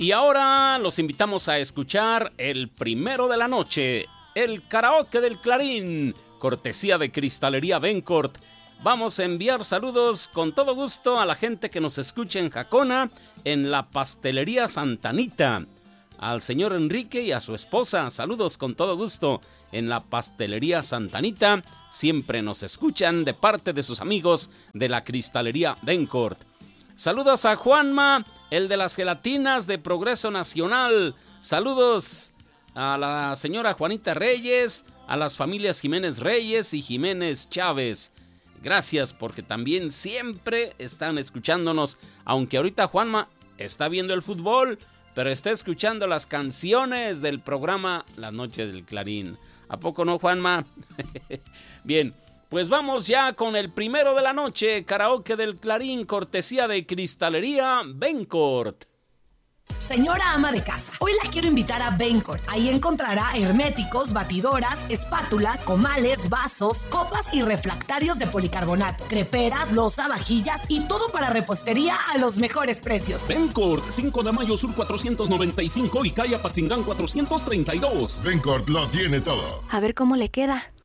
Y ahora los invitamos a escuchar el primero de la noche, el karaoke del Clarín, cortesía de Cristalería Bencourt. Vamos a enviar saludos con todo gusto a la gente que nos escucha en Jacona, en la Pastelería Santa Anita. Al señor Enrique y a su esposa, saludos con todo gusto en la Pastelería Santa Anita. Siempre nos escuchan de parte de sus amigos de la Cristalería Bencourt. Saludos a Juanma, el de las gelatinas de Progreso Nacional. Saludos a la señora Juanita Reyes, a las familias Jiménez Reyes y Jiménez Chávez. Gracias porque también siempre están escuchándonos, aunque ahorita Juanma está viendo el fútbol, pero está escuchando las canciones del programa La Noche del Clarín. ¿A poco no, Juanma? Bien, pues vamos ya con el primero de la noche, karaoke del Clarín, cortesía de Cristalería Bencourt. Señora ama de casa, hoy la quiero invitar a Bencourt. Ahí encontrará herméticos, batidoras, espátulas, comales, vasos, copas y refractarios de policarbonato, creperas, loza, vajillas y todo para repostería a los mejores precios. Bencourt, 5 de mayo sur 495 y calle Apatzingán 432. Bencourt lo tiene todo. A ver cómo le queda.